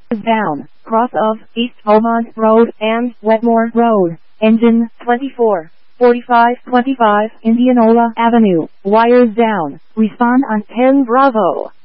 down, cross of East Beaumont Road and Wetmore Road, engine 24. 4525 Indianola Avenue, wires down, respond on 10 Bravo.